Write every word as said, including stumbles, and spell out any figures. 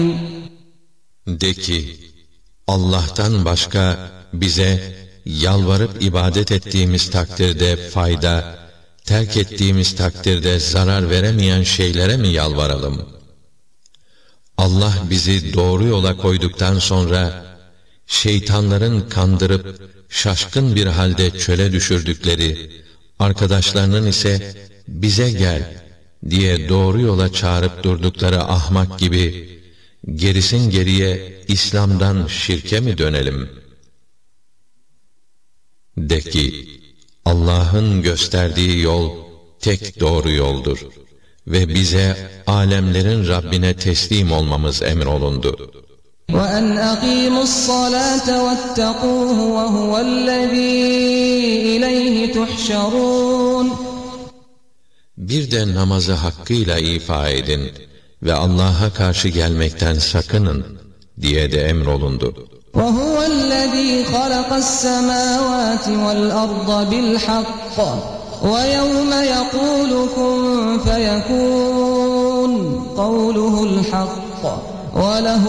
De ki, Allah'tan başka bize yalvarıp ibadet ettiğimiz takdirde fayda, terk ettiğimiz takdirde zarar veremeyen şeylere mi yalvaralım? Allah bizi doğru yola koyduktan sonra, şeytanların kandırıp şaşkın bir halde çöle düşürdükleri, arkadaşlarının ise bize gel diye doğru yola çağırıp durdukları ahmak gibi, gerisin geriye İslam'dan şirke mi dönelim? De ki, Allah'ın gösterdiği yol tek doğru yoldur ve bize alemlerin Rabbine teslim olmamız emrolundu. وَأَنْ أَقِيمُوا الصَّلَاةَ وَاتَّقُوهُ وَهُوَ الَّذ۪ي إِلَيْهِ تُحْشَرُونَ. Bir de namazı hakkıyla ifa edin ve Allah'a karşı gelmekten sakının diye de emrolundu. وَهُوَ الَّذ۪ي خَلَقَ السَّمَاوَاتِ وَالْأَرْضَ بِالْحَقِّ وَيَوْمَ يَقُولُ كُنْ فَيَكُونُ قَوْلُهُ الْحَقُّ وَلَهُ